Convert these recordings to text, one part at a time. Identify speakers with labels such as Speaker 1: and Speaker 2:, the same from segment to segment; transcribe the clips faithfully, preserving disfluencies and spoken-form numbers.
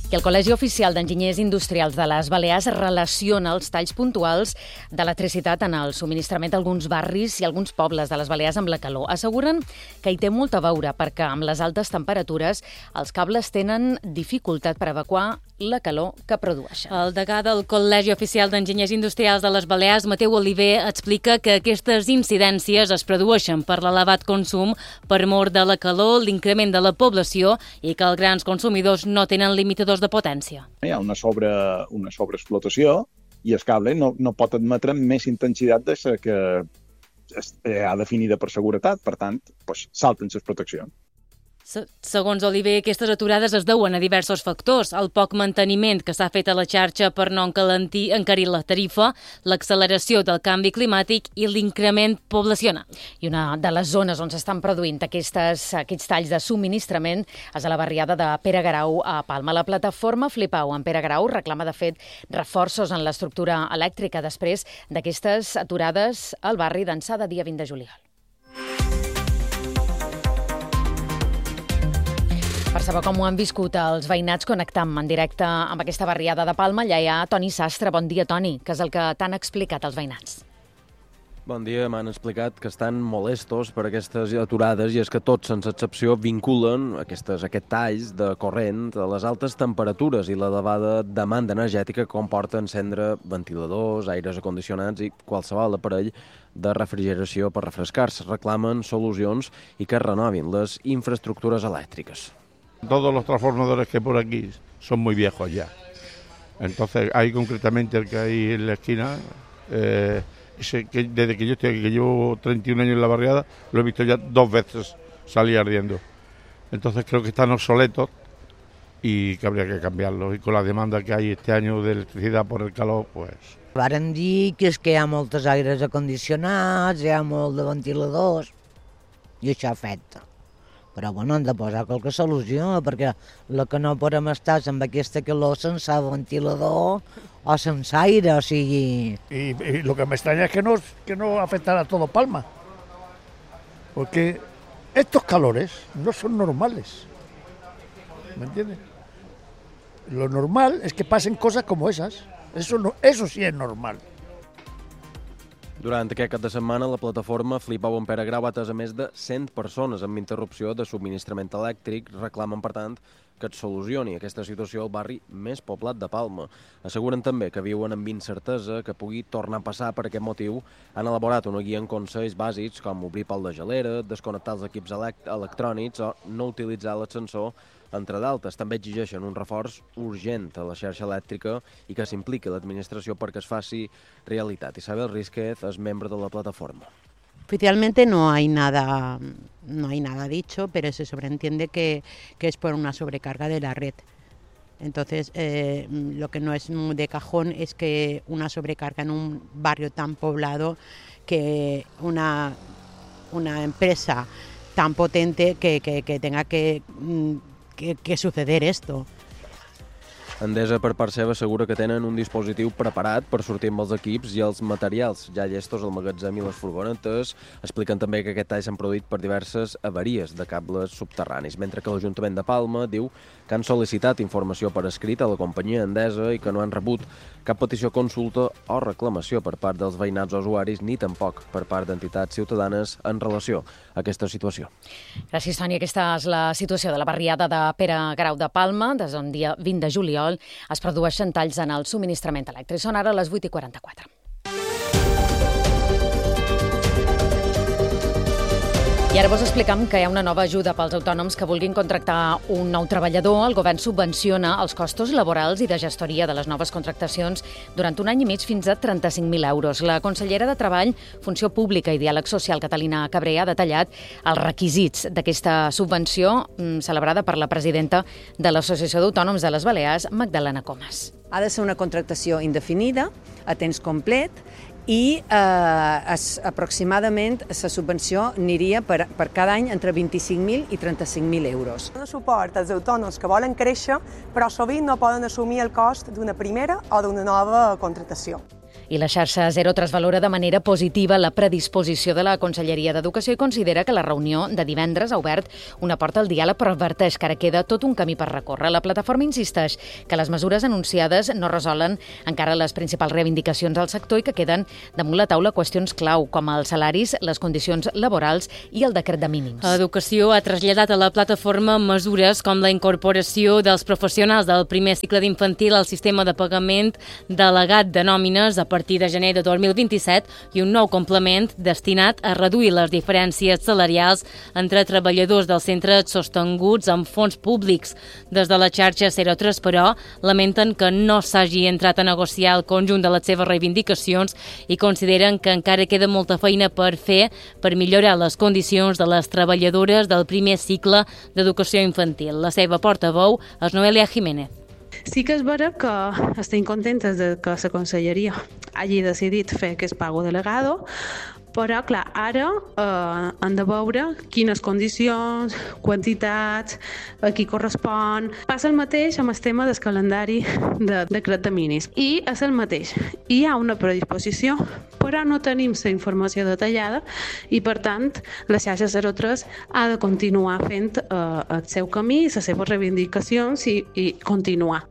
Speaker 1: I el Col·legi Oficial d'Enginyers Industrials de les Balears relaciona els talls puntuals d'electricitat en el subministrament d'alguns barris i alguns pobles de les Balears amb la calor. Asseguren que hi té molt a veure perquè amb les altes temperatures els cables tenen dificultat per evacuar la calor que produeixen.
Speaker 2: El degà del Col·legi Oficial d'Enginyers Industrials de les Balears, Mateu Oliver, explica que aquestes incidències es produeixen per l'elevat consum per mor de la calor, l'increment de la població i que els grans consumidors no tenen limitadors de potència.
Speaker 3: Hi ha una, sobre, una sobreexplotació i el cable no, no pot admetre més intensitat de la que ha definida per seguretat. Per tant, doncs, salten les proteccions.
Speaker 2: Segons Oliver, aquestes aturades es deuen a diversos factors: el poc manteniment que s'ha fet a la xarxa per no encarir la tarifa, l'acceleració del canvi climàtic i l'increment poblacional.
Speaker 1: I una de les zones on s'estan produint aquestes, aquests talls de subministrament és a la barriada de Pere Guerau a Palma. La plataforma Flipau en Pere Guerau reclama, de fet, reforços en l'estructura elèctrica després d'aquestes aturades al barri d'Ençà de dia vint de juliol. Per saber com ho han viscut els veïnats, connectam en directe amb aquesta barriada de Palma. Allà hi ha Toni Sastre. Bon dia, Toni, que és el que t'han explicat els veïnats.
Speaker 4: Bon dia, m'han explicat que estan molestos per aquestes aturades i és que tots, sense excepció, vinculen aquestes, aquest talls de corrent a les altes temperatures i l'elevada demanda energètica que comporta encendre ventiladors, aires acondicionats i qualsevol aparell de refrigeració per refrescar-se. Reclamen solucions i que es renovin les infraestructures elèctriques.
Speaker 5: Todos los transformadores que hay por aquí son muy viejos ya. Entonces, hay concretamente el que hay en la esquina, eh, ese que desde que yo estoy aquí, que llevo treinta y un años en la barriada, lo he visto ya dos veces salir ardiendo. Entonces, creo que están obsoletos y que habría que cambiarlos. Y con la demanda que hay este año de electricidad por el calor, pues...
Speaker 6: Varen dir que és que hi ha molts aires acondicionats, hi ha molt de ventiladors, i això afecta. Però bueno, hem de posar qualque solució, perquè el que no podem estar amb aquesta calor sense ventilador o sense aire, o sigui...
Speaker 7: Y, y lo que me extraña es que no, que no afectará a todo Palma, porque estos calores no son normales, ¿me entiendes? Lo normal es que pasen cosas como esas, eso, no, eso sí es normal.
Speaker 4: Durant aquest cap de setmana, la plataforma Flipau en Pere Guerau ha atès a més de cent persones amb interrupció de subministrament elèctric. Reclamen, per tant, que es solucioni aquesta situació al barri més poblat de Palma. Asseguren també que viuen amb incertesa que pugui tornar a passar. Per aquest motiu han elaborat una guia amb consells bàsics com obrir pal de gelera, desconnectar els equips electrònics o no utilitzar l'ascensor, entre d'altres. També exigeixen un reforç urgent a la xarxa elèctrica i que s'impliqui l'administració perquè es faci realitat. Isabel Rizquez és membre de la plataforma.
Speaker 8: Oficialmente no hay nada, no hay nada dicho, pero se sobreentiende que, que es por una sobrecarga de la red. Entonces, eh, lo que no es de cajón es que una sobrecarga en un barrio tan poblado, que una, una empresa tan potente que, que, que tenga que... Que, que suceder esto.
Speaker 4: Endesa, per part seva, assegura que tenen un dispositiu preparat per sortir amb els equips i els materials ja llestos al magatzem i les furgonetes. Expliquen també que aquest tall s'han produït per diverses avaries de cables subterranis, mentre que l'Ajuntament de Palma diu que han sol·licitat informació per escrit a la companyia Endesa i que no han rebut cap petició, consulta o reclamació per part dels veïnats o usuaris, ni tampoc per part d'entitats ciutadanes en relació a aquesta situació.
Speaker 1: Gràcies, Toni. Aquesta és la situació de la barriada de Pere Guerau de Palma. Des d'un dia vint de juliol es produeixen talls en el subministrament elèctric. Són ara les vuit i quaranta-quatre. I ara vos explicam que hi ha una nova ajuda pels autònoms que vulguin contractar un nou treballador. El govern subvenciona els costos laborals i de gestoria de les noves contractacions durant un any i mig fins a trenta-cinc mil euros. La consellera de Treball, Funció Pública i Diàleg Social, Catalina Cabré, ha detallat els requisits d'aquesta subvenció celebrada per la presidenta de l'Associació d'Autònoms de les Balears, Magdalena Comas.
Speaker 9: Ha de ser una contractació indefinida, a temps complet, i eh, es, aproximadament la subvenció aniria per, per cada any entre vint-i-cinc mil i trenta-cinc mil euros.
Speaker 10: Dona suport als autònoms que volen créixer, però sovint no poden assumir el cost d'una primera o d'una nova contractació.
Speaker 1: I la xarxa Zero tres valora de manera positiva la predisposició de la Conselleria d'Educació i considera que la reunió de divendres ha obert una porta al diàleg, però adverteix que ara queda tot un camí per recórrer. La plataforma insisteix que les mesures anunciades no resolen encara les principals reivindicacions al sector i que queden damunt la taula qüestions clau, com els salaris, les condicions laborals i el decret de mínims.
Speaker 2: Educació ha traslladat a la plataforma mesures com la incorporació dels professionals del primer cicle d'infantil al sistema de pagament delegat de nòmines a partir de gener de dos mil vint-i-set i un nou complement destinat a reduir les diferències salarials entre treballadors dels centres sostinguts amb fons públics. Des de la xarxa Zero tres, però, lamenten que no s'hagi entrat a negociar el conjunt de les seves reivindicacions i consideren que encara queda molta feina per fer per millorar les condicions de les treballadores del primer cicle d'educació infantil. La seva portaveu és Noelia Jiménez.
Speaker 11: Sí que és vera que estem contentes de que la Conselleria hagi decidit fer aquest pago delegado, però, clar, ara eh, hem de veure quines condicions, quantitats, a qui correspon. Passa el mateix amb el tema del calendari de decret de mínims. I és el mateix. Hi ha una predisposició, però no tenim la informació detallada i, per tant, la xarxa Zero tres ha de continuar fent eh, el seu camí, les seves reivindicacions i, i continuar.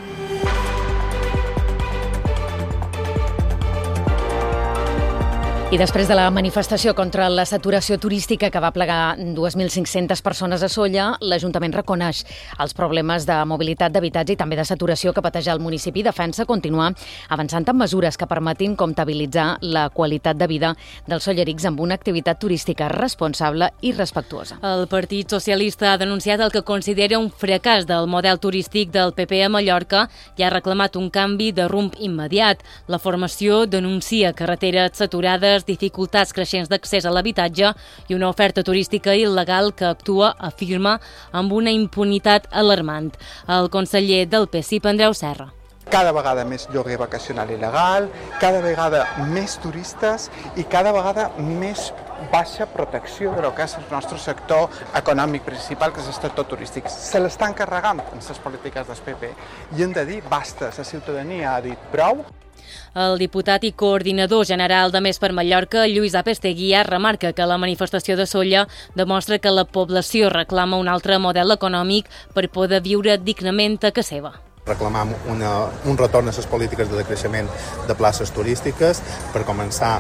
Speaker 1: I després de la manifestació contra la saturació turística que va plegar dos mil cinc-centes persones a Sóller, l'Ajuntament reconeix els problemes de mobilitat d'habitatge i també de saturació que pateix el municipi i defensa continuar avançant amb mesures que permetin comptabilitzar la qualitat de vida dels sollerics amb una activitat turística responsable i respectuosa.
Speaker 2: El Partit Socialista ha denunciat el que considera un fracàs del model turístic del P P a Mallorca i ha reclamat un canvi de rumb immediat. La formació denuncia carreteres saturades, dificultats creixents d'accés a l'habitatge i una oferta turística il·legal que actua, afirma, amb una impunitat alarmant. El conseller del P S I P, Andreu Serra.
Speaker 12: Cada vegada més lloguer vacacional il·legal, cada vegada més turistes i cada vegada més baixa protecció de lo que és el nostre sector econòmic principal, que és el sector turístic. Se l'estan carregant en les polítiques del P P i hem de dir basta, la ciutadania ha dit prou.
Speaker 2: El diputat i coordinador general de Més per Mallorca, Lluís Apesteguía, remarca que la manifestació de Sóller demostra que la població reclama un altre model econòmic per poder viure dignament a casa seva.
Speaker 13: Reclamam una, un retorn a les polítiques de decreixement de places turístiques, per començar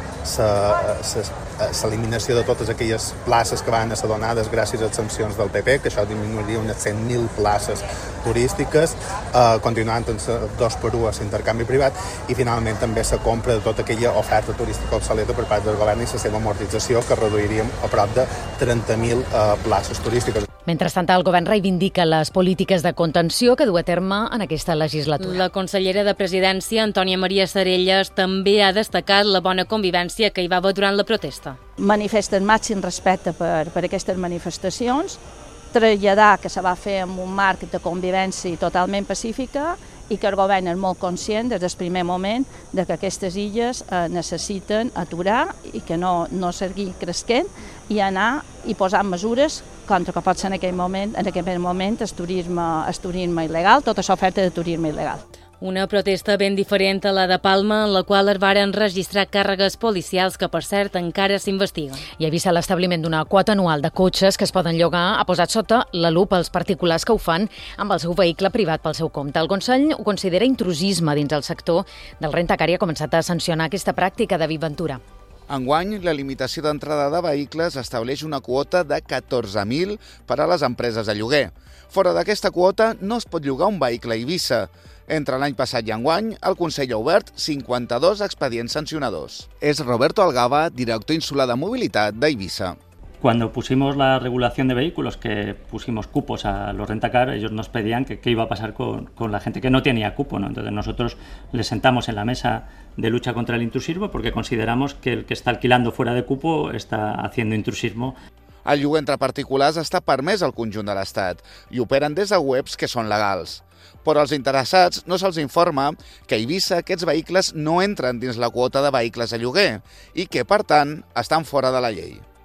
Speaker 13: l'eliminació de totes aquelles places que van ser donades gràcies a les sancions del P P, que això disminuiria unes cent mil places turístiques, eh, continuant amb dos per un a l'intercanvi privat i finalment també la compra de tota aquella oferta turística obsoleta per part del govern i la seva amortització, que reduiríem a prop de trenta mil eh, places turístiques.
Speaker 1: Mentrestant, el govern reivindica les polítiques de contenció que du a terme en aquesta legislatura.
Speaker 2: La consellera de Presidència, Antònia Maria Sarelles, també ha destacat la bona convivència que hi va haver durant la protesta.
Speaker 14: Manifesta el màxim respecte per, per aquestes manifestacions, traslladar que se va fer en un marc de convivència totalment pacífica i que el govern és molt conscient des del primer moment de que aquestes illes eh, necessiten aturar i que no, no seguir cresquent i anar i posar mesures contra que pot ser en aquell moment, en aquell moment el turisme, el turisme il·legal, tota l'oferta de turisme il·legal.
Speaker 2: Una protesta ben diferent a la de Palma, en la qual es varen registrar càrregues policials que, per cert, encara s'investiguen.
Speaker 1: I avisa l'establiment d'una quota anual de cotxes que es poden llogar ha posat sota la lupa els particulars que ho fan amb el seu vehicle privat pel seu compte. El Consell ho considera intrusisme dins el sector del rentacari i ha començat a sancionar aquesta pràctica de Viventura.
Speaker 15: Enguany, la limitació d'entrada de vehicles estableix una quota de catorze mil per a les empreses de lloguer. Fora d'aquesta quota no es pot llogar un vehicle a Eivissa. Entre l'any passat i enguany, el Consell ha obert cinquanta-dos expedients sancionadors. És Roberto Algaba, director insular de mobilitat d'Eivissa.
Speaker 16: Cuando pusimos la regulación de vehículos, que pusimos cupos a los rentacar, ellos nos pedían que qué iba a pasar con, con la gente que no tenía cupo, ¿no? Entonces nosotros les sentamos en la mesa de lucha contra el intrusismo porque consideramos que el que está alquilando fuera de cupo está haciendo intrusismo.
Speaker 15: El lloguer entre particulars està permès al conjunt de l'Estat i operen des de webs que són legals. Però als interessats no se'ls informa que a Eivissa aquests vehicles no entren dins la quota de vehicles a lloguer i que, per tant, estan fora de la llei.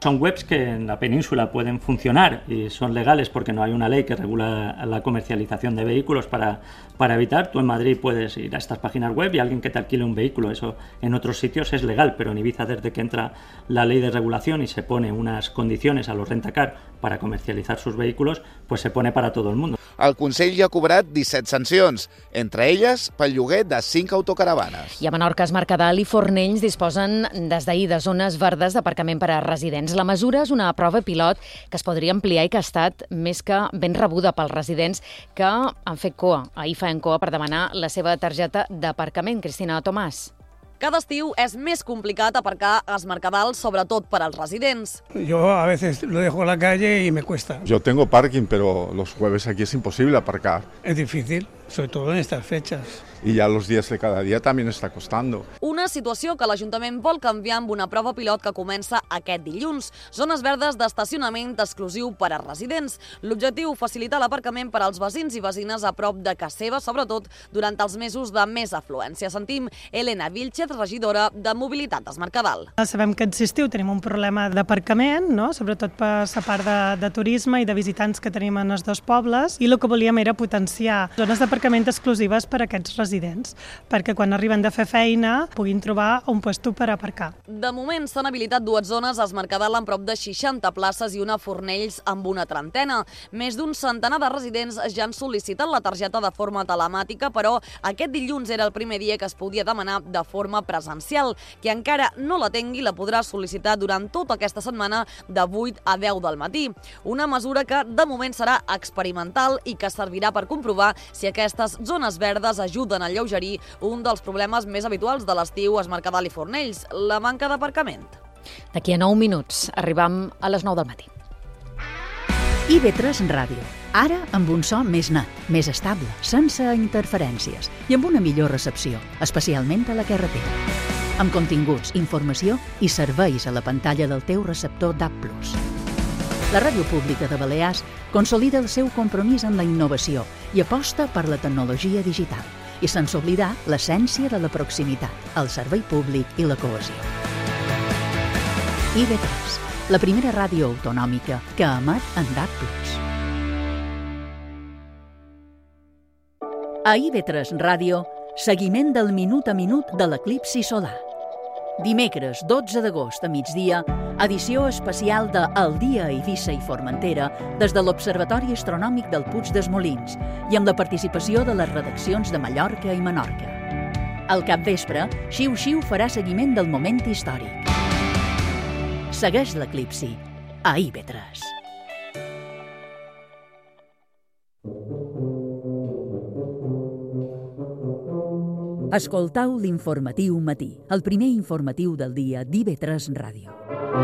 Speaker 16: Son webs que en la península pueden funcionar y son legales porque no hay una ley que regula la comercialización de vehículos para, para evitar. Tú en Madrid puedes ir a estas páginas web y alguien que te alquile un vehículo, eso en otros sitios es legal, pero en Ibiza desde que entra la ley de regulación y se pone unas condiciones a los rentacar para comercializar sus vehículos, pues se pone para todo el mundo.
Speaker 15: El Consell ja ha cobrat disset sancions, entre elles pel lloguer de cinc autocaravanes.
Speaker 1: I a Menorca, Es Mercadal i Fornells disposen des d'ahir de zones verdes d'aparcament per a residents. La mesura és una prova pilot que es podria ampliar i que ha estat més que ben rebuda pels residents que han fet cua. Ahir feien cua per demanar la seva targeta d'aparcament. Cristina Tomàs.
Speaker 17: Cada estiu és més complicat aparcar a Es Mercadal, sobretot per als residents.
Speaker 18: Yo a veces lo dejo en la calle y me cuesta.
Speaker 19: Yo tengo parking, pero los jueves aquí es imposible aparcar.
Speaker 18: Es difícil, sobre todo en estas fechas.
Speaker 19: Y ya los días de cada día también está costando.
Speaker 17: Una situació que l'Ajuntament vol canviar amb una prova pilot que comença aquest dilluns. Zones verdes d'estacionament exclusiu per a residents. L'objectiu, facilitar l'aparcament per als veïns i veïnes a prop de casa seva, sobretot durant els mesos de més afluència. Sentim Elena Vilchez, regidora de Mobilitat d'Es Mercadal.
Speaker 20: Sabem que aquest estiu tenim un problema d'aparcament, no? Sobretot per la part de, de turisme i de visitants que tenim en els dos pobles, i el que volíem era potenciar zones d'aparcament exclusives per a aquests residents, perquè quan arriben de fer feina puguin trobar un puesto per aparcar.
Speaker 17: De moment s'han habilitat dues zones a Es Mercadal amb prop de seixanta places i una a Fornells amb una trentena. Més d'un centenar de residents ja han sol·licitat la targeta de forma telemàtica, però aquest dilluns era el primer dia que es podia demanar de forma presencial. Qui encara no la tingui la podrà sol·licitar durant tota aquesta setmana de vuit a deu del matí. Una mesura que de moment serà experimental i que servirà per comprovar si aquestes zones verdes ajuden a alleugerir un dels problemes més habituals de l'estiu a Es Mercadal i Fornells, la manca d'aparcament.
Speaker 1: D'aquí a nou minuts arribam a les nou del matí.
Speaker 21: I B tres Ràdio. Ara amb un so més net, més estable, sense interferències i amb una millor recepció, especialment a la carretera. Amb continguts, informació i serveis a la pantalla del teu receptor D A B plus. La Ràdio Pública de Balears consolida el seu compromís amb la innovació i aposta per la tecnologia digital, i sense oblidar l'essència de la proximitat, el servei públic i la cohesió. I B tres, la primera ràdio autonòmica que emet en D A B plus. A I B tres Ràdio, seguiment del minut a minut de l'eclipsi solar. Dimecres dotze d'agost a migdia, edició especial de El dia a Eivissa i Formentera des de l'Observatori Astronòmic del Puig dels Molins i amb la participació de les redaccions de Mallorca i Menorca. Al capvespre, Xiu Xiu farà seguiment del moment històric. Segueix l'eclipsi a I B tres. Escoltau l'informatiu matí, el primer informatiu del dia d'I B tres Ràdio.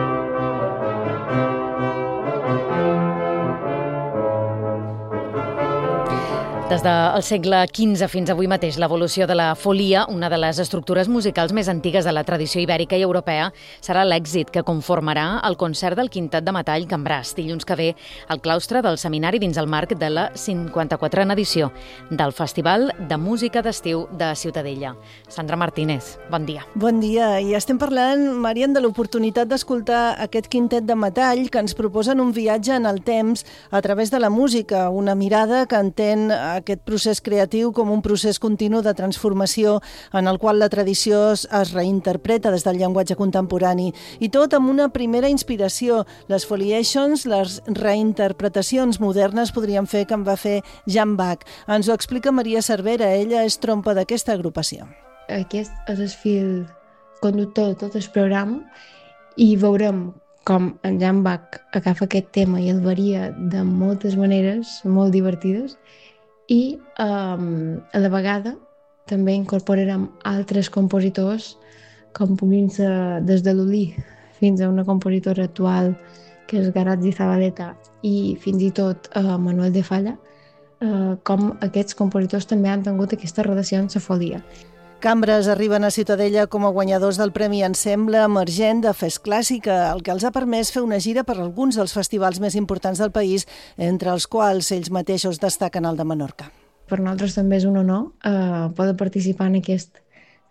Speaker 1: Des del segle quinze fins avui mateix, l'evolució de la folia, una de les estructures musicals més antigues de la tradició ibèrica i europea, serà l'èxit que conformarà el concert del Quintet de Metall Can Bras, dilluns que ve al claustre del seminari dins el marc de la cinquanta-quatrena edició del Festival de Música d'Estiu de Ciutadella. Sandra Martínez, bon dia.
Speaker 22: Bon dia. I estem parlant, Marian, de l'oportunitat d'escoltar aquest Quintet de Metall que ens proposen un viatge en el temps a través de la música, una mirada que entén aquest procés creatiu com un procés continu de transformació en el qual la tradició es reinterpreta des del llenguatge contemporani, i tot amb una primera inspiració. Les foliations, les reinterpretacions modernes, podríem fer que en va fer Jan Bach. Ens ho explica Maria Cervera, ella és trompa d'aquesta agrupació.
Speaker 23: Aquest és el fil conductor de tot el programa i veurem com en Jan Bach agafa aquest tema i el varia de moltes maneres molt divertides, i um, a la vegada també incorporarem altres compositors, com puguin ser des de l'Uli fins a una compositora actual que és Garazzi Zabaleta i fins i tot uh, Manuel de Falla, uh, com aquests compositors també han tingut aquesta relació amb la folia.
Speaker 22: Cambres arriben a Ciutadella com a guanyadors del Premi Ensemble Emergent de Fest Clàssica, el que els ha permès fer una gira per alguns dels festivals més importants del país, entre els quals ells mateixos destaquen el de Menorca.
Speaker 23: Per nosaltres també és un honor eh, poder participar en aquest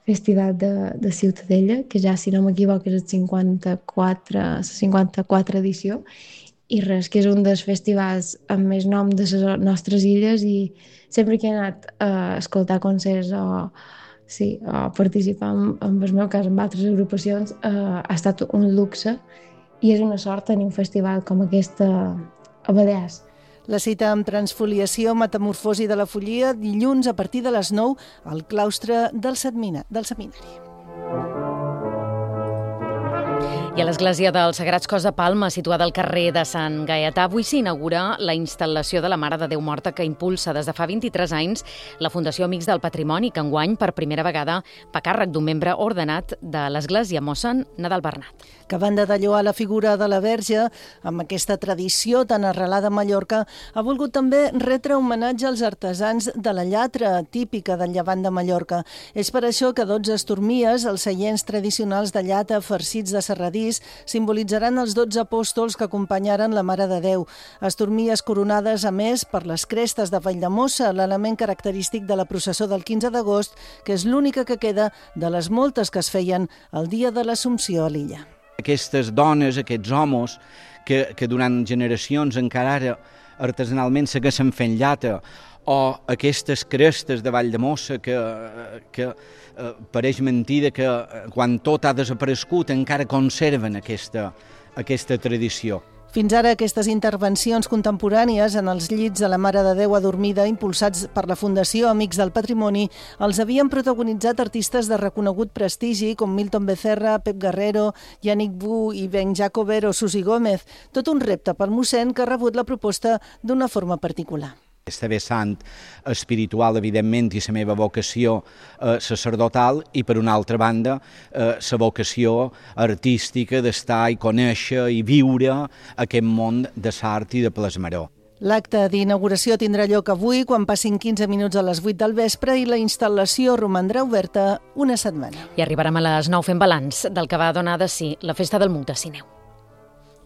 Speaker 23: festival de, de Ciutadella, que ja, si no m'equivoco, és el cinquanta-quatre, la cinquanta-quatre edició, i res, que és un dels festivals amb més nom de les nostres illes, i sempre que he anat a escoltar concerts o, sí, o participar, en, en el meu cas, en altres agrupacions, eh, ha estat un luxe, i és una sort tenir un festival com aquesta a Balears.
Speaker 22: La cita amb Transfoliació, Metamorfosi de la Follia, dilluns a partir de les nou al claustre del, setmina, del seminari.
Speaker 1: I a l'església del Sagrats Cors de Palma, situada al carrer de Sant Gaietà, avui s'inaugura la instal·lació de la Mare de Déu Morta que impulsa des de fa vint-i-tres anys la Fundació Amics del Patrimoni, que enguany, per primera vegada, va a càrrec d'un membre ordenat de l'església, mossèn Nadal Bernat.
Speaker 22: Que a banda de lloar la figura de la Verge, amb aquesta tradició tan arrelada a Mallorca, ha volgut també retre homenatge als artesans de la llatra, típica del llevant de Mallorca. És per això que dotze estormies, els seients tradicionals de llata farcits de serradís, simbolitzaran els dotze apòstols que acompanyaren la Mare de Déu. Estormies coronades, a més, per les crestes de Valldemossa, l'element característic de la processó del quinze d'agost, que és l'única que queda de les moltes que es feien el dia de l'Assumpció a l'illa.
Speaker 3: Aquestes dones, aquests homes, que, que durant generacions encara ara artesanalment segueixen fent llata, o aquestes crestes de Valldemossa que, que eh, pareix mentida que quan tot ha desaparegut encara conserven aquesta, aquesta tradició.
Speaker 22: Fins ara, aquestes intervencions contemporànies en els llits de la Mare de Déu Adormida, impulsats per la Fundació Amics del Patrimoni, els havien protagonitzat artistes de reconegut prestigi com Milton Becerra, Pep Guerrero, Yannick Bu i Ben Jacober o Susi Gómez. Tot un repte pel mossèn, que ha rebut la proposta d'una forma particular.
Speaker 3: Aquesta vessant espiritual, evidentment, i la meva vocació eh, sacerdotal, i per una altra banda, eh, la vocació artística d'estar i conèixer i viure aquest món de l'art i de plasmaró.
Speaker 22: L'acte d'inauguració tindrà lloc avui, quan passin quinze minuts a les vuit del vespre, i la instal·lació romandrà oberta una setmana.
Speaker 1: I arribarem a les nou fent balanç del que va donar de si la Festa del Munt de Sineu.